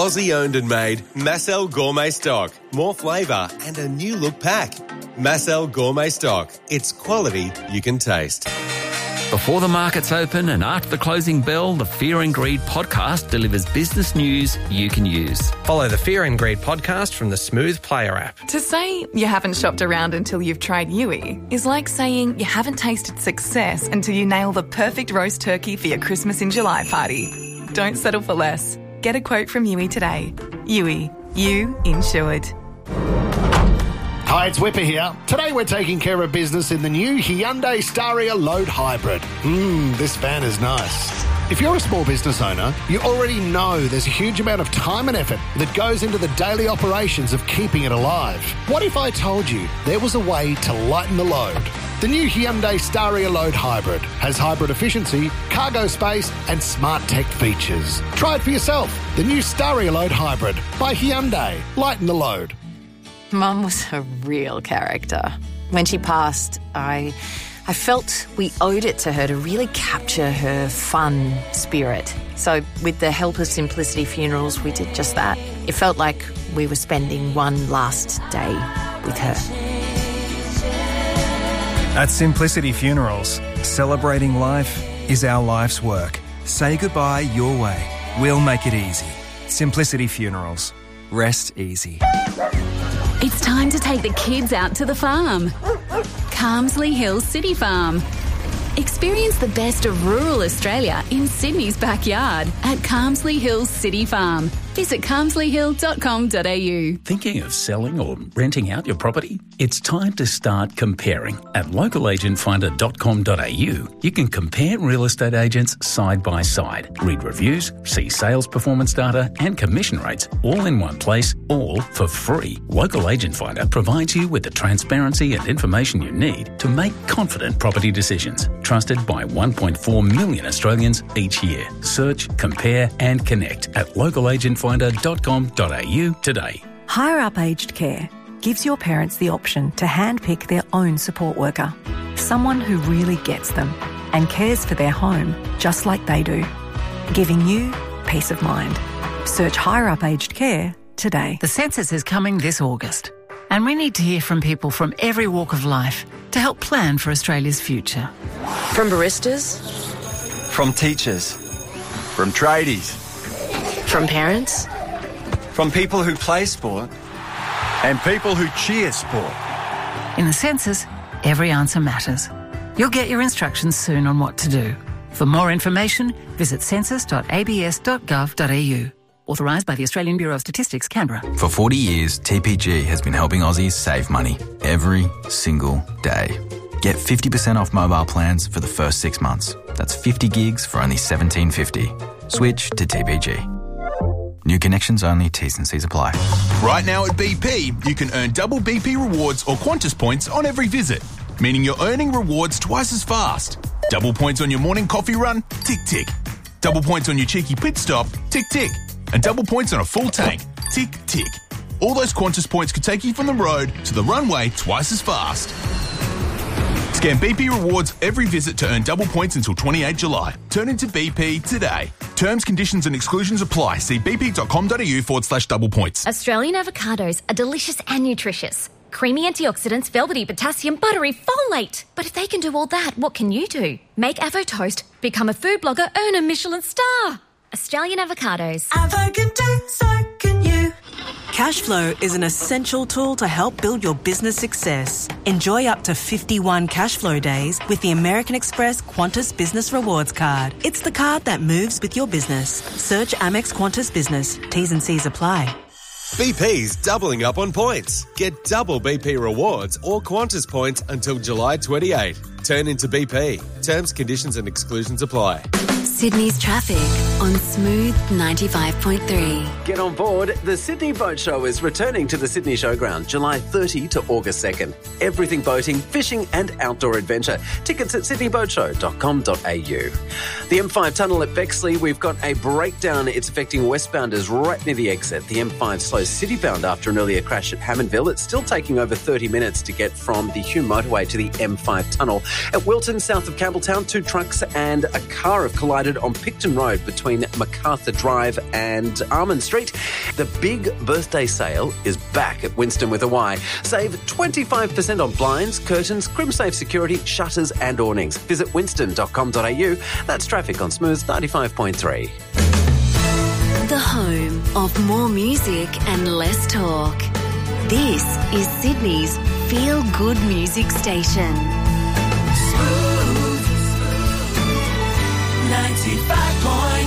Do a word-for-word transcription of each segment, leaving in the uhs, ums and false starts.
Aussie owned and made Massel Gourmet Stock. More flavour and a new look pack. Massel Gourmet Stock. It's quality you can taste. Before the markets open and after the closing bell, the Fear and Greed podcast delivers business news you can use. Follow the Fear and Greed podcast from the Smooth Player app. To say you haven't shopped around until you've tried Yui is like saying you haven't tasted success until you nail the perfect roast turkey for your Christmas in July party. Don't settle for less. Get a quote from Yui today. Yui, you insured. Hi, it's Whipper here. Today we're taking care of business in the new Hyundai Staria Load Hybrid. Mmm, this van is nice. If you're a small business owner, you already know there's a huge amount of time and effort that goes into the daily operations of keeping it alive. What if I told you there was a way to lighten the load? The new Hyundai Staria Load Hybrid has hybrid efficiency, cargo space and smart tech features. Try it for yourself. The new Staria Load Hybrid by Hyundai. Lighten the load. Mum was a real character. When she passed, I I felt we owed it to her to really capture her fun spirit. So with the help of Simplicity Funerals, we did just that. It felt like we were spending one last day with her. At Simplicity Funerals, celebrating life is our life's work. Say goodbye your way. We'll make it easy. Simplicity Funerals. Rest easy. It's time to take the kids out to the farm. Carmsley Hills City Farm. Experience the best of rural Australia in Sydney's backyard at Carmsley Hills City Farm. Visit carmsley hill dot com dot a u. Thinking of selling or renting out your property? It's time to start comparing. At local agent finder dot com dot a u, you can compare real estate agents side by side, read reviews, see sales performance data and commission rates all in one place, all for free. Local Agent Finder provides you with the transparency and information you need to make confident property decisions. Trusted by one point four million Australians each year. Search, compare and connect at local agent finder dot com dot a u today. Hire Up Aged Care gives your parents the option to handpick their own support worker, someone who really gets them and cares for their home just like they do, giving you peace of mind. Search Hire Up Aged Care today. The census is coming this August, and we need to hear from people from every walk of life to help plan for Australia's future. From baristas, from teachers, from tradies, from parents, from people who play sport, and people who cheer sport. In the census, every answer matters. You'll get your instructions soon on what to do. For more information, visit census dot a b s dot gov dot a u. Authorised by the Australian Bureau of Statistics, Canberra. For forty years, T P G has been helping Aussies save money every single day. Get fifty percent off mobile plans for the first six months. That's fifty gigs for only seventeen fifty. Switch to T P G. New connections only, T's and C's apply. Right now at B P, you can earn double B P rewards or Qantas points on every visit, meaning you're earning rewards twice as fast. Double points on your morning coffee run? Tick, tick. Double points on your cheeky pit stop? Tick, tick. And double points on a full tank? Tick, tick. All those Qantas points could take you from the road to the runway twice as fast. Scan B P rewards every visit to earn double points until twenty-eighth of July. Turn into B P today. Terms, conditions and exclusions apply. See bp.com.au forward slash double points. Australian avocados are delicious and nutritious. Creamy antioxidants, velvety potassium, buttery folate. But if they can do all that, what can you do? Make Avo Toast, become a food blogger, earn a Michelin star. Australian avocados. Avo can do, so can you. Cashflow is an essential tool to help build your business success. Enjoy up to fifty-one Cashflow days with the American Express Qantas Business Rewards Card. It's the card that moves with your business. Search Amex Qantas Business. T's and C's apply. B P's doubling up on points. Get double B P rewards or Qantas points until July twenty-eighth. Turn into B P. Terms, conditions and exclusions apply. Sydney's traffic on Smooth ninety-five point three. Get on board. The Sydney Boat Show is returning to the Sydney Showground July thirtieth to August second. Everything boating, fishing and outdoor adventure. Tickets at sydney boat show dot com dot a u. The M five tunnel at Bexley, we've got a breakdown. It's affecting westbounders right near the exit. The M five slows citybound after an earlier crash at Hammondville. It's still taking over thirty minutes to get from the Hume motorway to the M five tunnel. At Wilton, south of Campbelltown, two trucks and a car have collided sighted on Picton Road between MacArthur Drive and Armand Street. The big birthday sale is back at Winston with a Y. Save twenty-five percent on blinds, curtains, CrimSafe security, shutters and awnings. Visit winston dot com dot a u. That's traffic on Smooth ninety-five point three. The home of more music and less talk. This is Sydney's feel-good music station. Smooth ninety-five point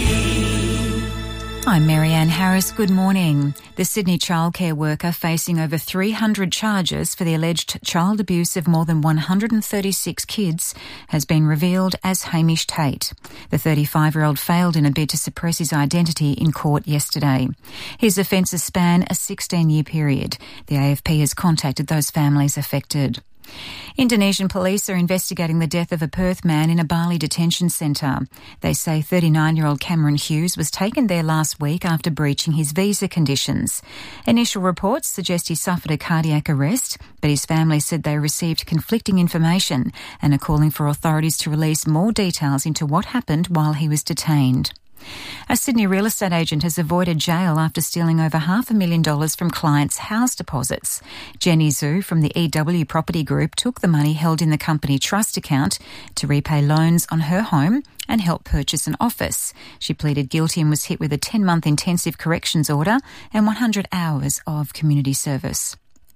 three. I'm Marianne Harris. Good morning. The Sydney childcare worker facing over three hundred charges for the alleged child abuse of more than one hundred thirty-six kids has been revealed as Hamish Tate. The thirty-five-year-old failed in a bid to suppress his identity in court yesterday. His offences span a sixteen-year period. The A F P has contacted those families affected. Indonesian police are investigating the death of a Perth man in a Bali detention centre. They say thirty-nine-year-old Cameron Hughes was taken there last week after breaching his visa conditions. Initial reports suggest he suffered a cardiac arrest, but his family said they received conflicting information and are calling for authorities to release more details into what happened while he was detained. A Sydney real estate agent has avoided jail after stealing over half a million dollars from clients' house deposits. Jenny Zhu from the E W Property Group took the money held in the company trust account to repay loans on her home and help purchase an office. She pleaded guilty and was hit with a ten-month intensive corrections order and one hundred hours of community service.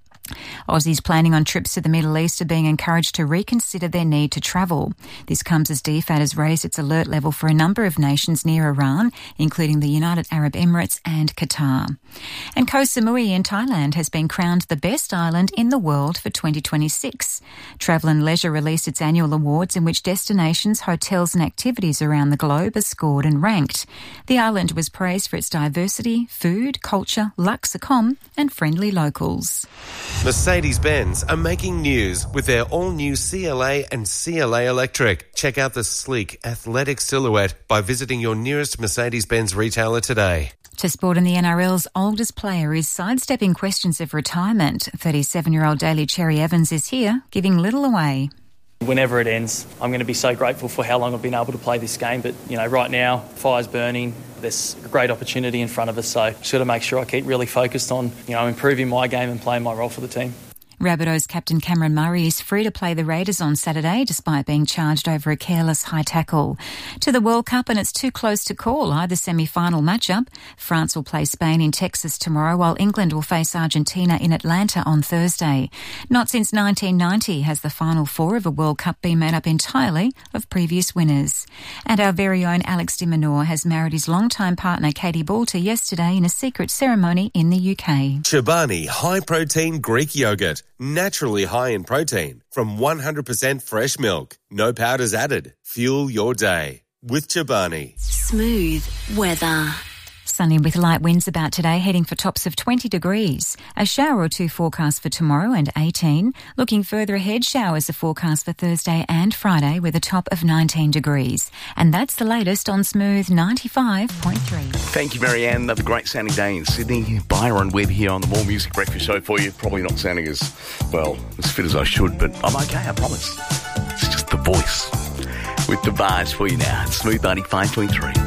Aussies planning on trips to the Middle East are being encouraged to reconsider their need to travel. This comes as D FAT has raised its alert level for a number of nations near Iran, including the United Arab Emirates and Qatar. And Koh Samui in Thailand has been crowned the best island in the world for twenty twenty-six. Travel and Leisure released its annual awards in which destinations, hotels and activities around the globe are scored and ranked. The island was praised for its diversity, food, culture, luxe ecom and friendly locals. Mercedes-Benz are making news with their all-new C L A and C L A Electric. Check out the sleek, athletic silhouette by visiting your nearest Mercedes-Benz retailer today. To sport, and the N R L's oldest player is sidestepping questions of retirement. thirty-seven-year-old Daly Cherry Evans is here, giving little away. Whenever it ends, I'm going to be so grateful for how long I've been able to play this game. But, you know, right now, fire's burning. There's a great opportunity in front of us. So just got to make sure I keep really focused on, you know, improving my game and playing my role for the team. Rabbitohs captain Cameron Murray is free to play the Raiders on Saturday despite being charged over a careless high tackle. To the World Cup, and it's too close to call either semi-final matchup. France will play Spain in Texas tomorrow, while England will face Argentina in Atlanta on Thursday. Not since nineteen ninety has the final four of a World Cup been made up entirely of previous winners. And our very own Alex de Minaur has married his longtime partner Katie Balter yesterday in a secret ceremony in the U K. Chobani high-protein Greek yogurt. Naturally high in protein from one hundred percent fresh milk. No powders added. Fuel your day with Chobani. Smooth weather. Sunny with light winds about today, heading for tops of twenty degrees. A shower or two forecast for tomorrow and eighteen. Looking further ahead, showers are forecast for Thursday and Friday with a top of nineteen degrees. And that's the latest on Smooth ninety-five point three. Thank you, Marianne. Another great sounding day in Sydney. Byron Webb here on the More Music Breakfast Show for you. Probably not sounding as, well, as fit as I should, but I'm okay, I promise. It's just the voice. With the vibes for you now. Smooth ninety-five point three.